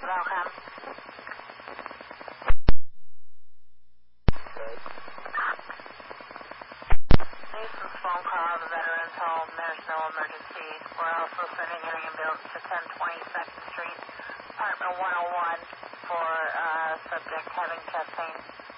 Welcome. Nuisance phone call to Veterans Home. There's no emergency. We're also sending an ambulance to 1022nd Street, Apartment 101 for subject having chest pain.